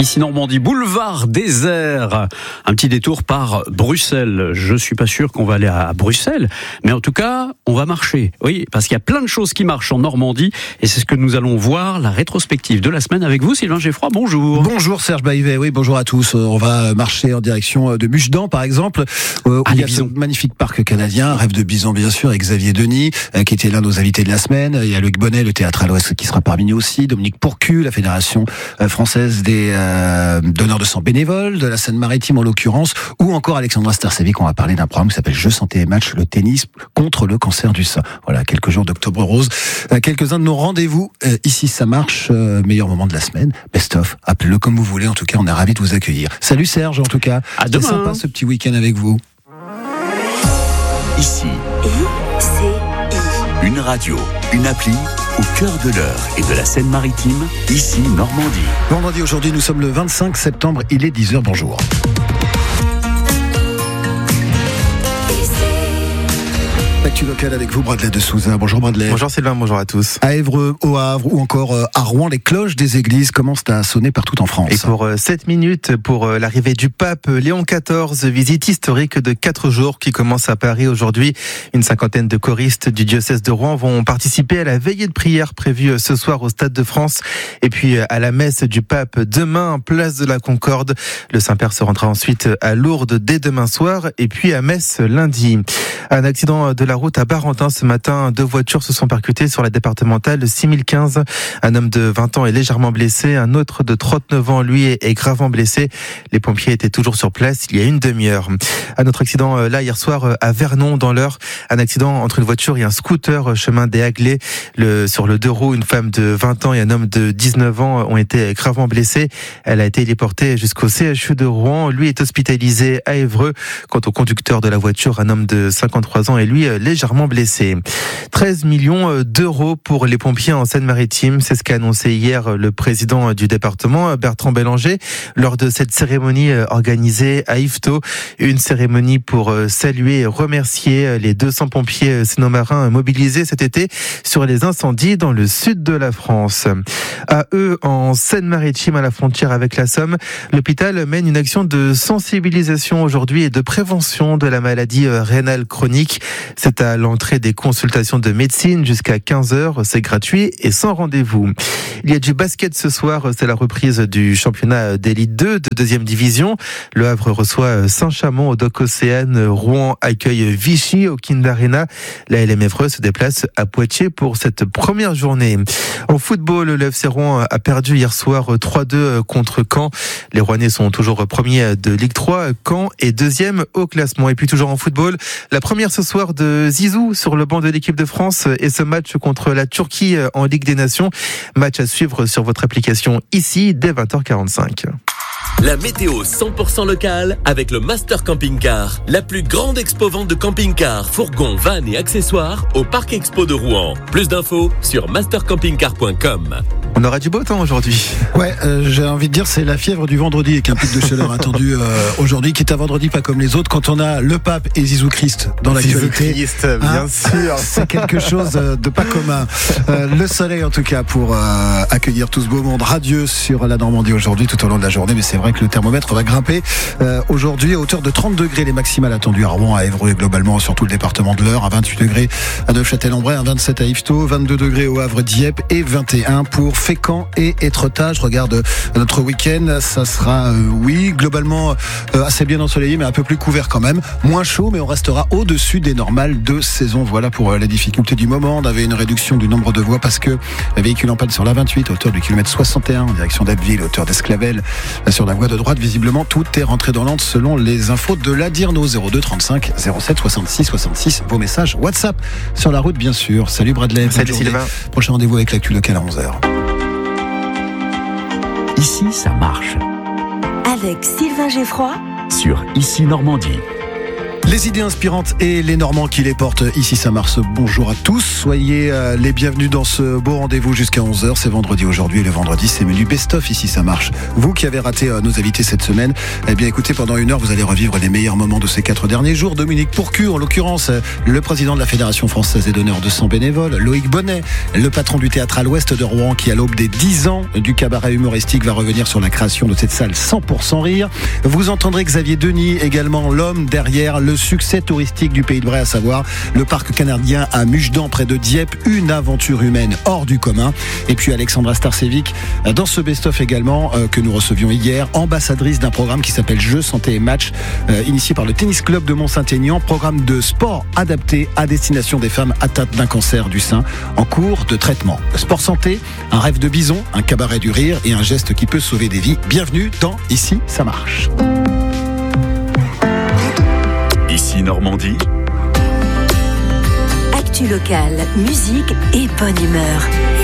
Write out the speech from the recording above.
Ici Normandie, boulevard désert. Un petit détour par Bruxelles. Je suis pas sûr qu'on va aller à Bruxelles, mais en tout cas, on va marcher. Oui, parce qu'il y a plein de choses qui marchent en Normandie, et c'est ce que nous allons voir, la rétrospective de la semaine avec vous, Sylvain Geffroy. Bonjour. Bonjour Serge Baïvet, oui, bonjour à tous. On va marcher en direction de Muchedan, par exemple, où il y a ce magnifique parc canadien, Rêve de Bison, bien sûr, avec Xavier Denis, qui était l'un de nos invités de la semaine. Il y a Luc Bonnet, le Théâtre à l'Ouest, qui sera parmi nous aussi, Dominique Pourcu, la Fédération française des donneurs de sang bénévoles, de la Seine-Maritime en l'occurrence, ou encore Alexandra Starcevic. On va parler d'un programme qui s'appelle Jeux Santé et Match, le tennis contre le cancer du sein. Voilà, quelques jours d'Octobre Rose, quelques-uns de nos rendez-vous. Ici, ça marche, meilleur moment de la semaine, best of, appelez-le comme vous voulez. En tout cas, on est ravis de vous accueillir. Salut Serge, en tout cas. À demain. C'est sympa ce petit week-end avec vous. Ici, une radio, une appli au cœur de l'Eure et de la Seine-Maritime, ici Normandie. Vendredi, aujourd'hui, nous sommes le 25 septembre, il est 10h, bonjour. Actu local avec vous, Bradley de Souza. Bonjour Bradley. Bonjour Sylvain, bonjour à tous. À Évreux, au Havre ou encore à Rouen, les cloches des églises commencent à sonner partout en France. Et pour 7 minutes, pour l'arrivée du pape Léon XIV, visite historique de 4 jours qui commence à Paris aujourd'hui. Une cinquantaine de choristes du diocèse de Rouen vont participer à la veillée de prière prévue ce soir au Stade de France. Et puis à la messe du pape demain, place de la Concorde. Le Saint-Père se rendra ensuite à Lourdes dès demain soir et puis à Metz lundi. Un accident de la route à Barentin ce matin. 2 voitures se sont percutées sur la départementale 6015. Un homme de 20 ans est légèrement blessé. Un autre de 39 ans, lui, est gravement blessé. Les pompiers étaient toujours sur place il y a une demi-heure. Un autre accident là hier soir à Vernon dans l'Eure. Un accident entre une voiture et un scooter chemin des Haglés. Sur le 2 roues, une femme de 20 ans et un homme de 19 ans ont été gravement blessés. Elle a été héliportée jusqu'au CHU de Rouen. Lui est hospitalisé à Évreux. Quant au conducteur de la voiture, un homme de 53 ans et lui légèrement blessé. 13 millions d'euros pour les pompiers en Seine-Maritime. C'est ce qu'a annoncé hier le président du département, Bertrand Bellanger, lors de cette cérémonie organisée à Yvetot. Une cérémonie pour saluer et remercier les 200 pompiers sénomarins mobilisés cet été sur les incendies dans le sud de la France. À eux, en Seine-Maritime, à la frontière avec la Somme, l'hôpital mène une action de sensibilisation aujourd'hui et de prévention de la maladie rénale chronique. C'est à l'entrée des consultations de médecine jusqu'à 15h. C'est gratuit et sans rendez-vous. Il y a du basket ce soir. C'est la reprise du championnat d'élite 2 de 2e division. Le Havre reçoit Saint-Chamond au Dock Océane. Rouen accueille Vichy au Kind Arena. La LM Évreux se déplace à Poitiers pour cette première journée. En football, le FC Rouen a perdu hier soir 3-2 contre Caen. Les Rouennais sont toujours premiers de Ligue 3. Caen est 2e au classement. Et puis toujours en football, la première ce soir de Zizou sur le banc de l'équipe de France et ce match contre la Turquie en Ligue des Nations. Match à suivre sur votre application ici dès 20h45. La météo 100% locale avec le Master Camping Car, la plus grande expo-vente de camping-cars, fourgons, vannes et accessoires au Parc Expo de Rouen. Plus d'infos sur mastercampingcar.com. On aura du beau temps aujourd'hui. Ouais, j'ai envie de dire c'est la fièvre du vendredi avec un pic de chaleur attendu aujourd'hui, qui est un vendredi pas comme les autres. Quand on a le pape et Zizou Christ dans l'actualité, Zizou Christ, bien sûr, c'est quelque chose de pas commun. Le soleil en tout cas pour accueillir tout ce beau monde radieux sur la Normandie aujourd'hui tout au long de la journée, mais c'est vrai que le thermomètre va grimper aujourd'hui à hauteur de 30 degrés les maximales attendues à Rouen, à Évreux et globalement sur tout le département de l'Eure, à 28 degrés à Neufchâtel-en-Bray, à 27 à Yvetot, 22 degrés au Havre, Dieppe et 21 pour Fécamp et Étretat. Je regarde notre week-end, ça sera globalement assez bien ensoleillé mais un peu plus couvert quand même, moins chaud mais on restera au-dessus des normales de saison. Voilà pour les difficultés du moment. On avait une réduction du nombre de voies parce que le véhicule en panne sur la 28 à hauteur du kilomètre 61 en direction d'Abbeville, hauteur d'Esclavel, sur la voie de droite visiblement tout est rentré dans l'ordre selon les infos de la Dirno. 02 35 07 66 66, vos messages WhatsApp sur la route bien sûr. Salut Bradley. Salut Sylvain. Prochain rendez-vous avec l'actu locale à 11h. Ici, ça marche. Avec Sylvain Geffroy Sur Ici Normandie. Les idées inspirantes et les Normands qui les portent, ici ça marche. Bonjour à tous, soyez les bienvenus dans ce beau rendez-vous jusqu'à 11h. C'est vendredi aujourd'hui et le vendredi c'est menu best-of ici ça marche. Vous qui avez raté nos invités cette semaine, eh bien écoutez, pendant une heure vous allez revivre les meilleurs moments de ces 4 derniers jours. Dominique Pourcu en l'occurrence, le président de la Fédération Française et d'honneur de 100 bénévoles, Loïc Bonnet, le patron du théâtre à l'Ouest de Rouen qui à l'aube des 10 ans du cabaret humoristique va revenir sur la création de cette salle 100% rire. Vous entendrez Xavier Denis, également l'homme derrière le succès touristique du Pays de Bray, à savoir le parc canadien à Mugedan près de Dieppe, une aventure humaine hors du commun. Et puis Alexandra Starcevic dans ce best-of également que nous recevions hier, ambassadrice d'un programme qui s'appelle Jeux, Santé et Match, initié par le Tennis Club de Mont-Saint-Aignan, programme de sport adapté à destination des femmes atteintes d'un cancer du sein en cours de traitement. Sport santé, un rêve de bison, un cabaret du rire et un geste qui peut sauver des vies. Bienvenue dans Ici ça marche. Ici Normandie. Actu locale, musique et bonne humeur.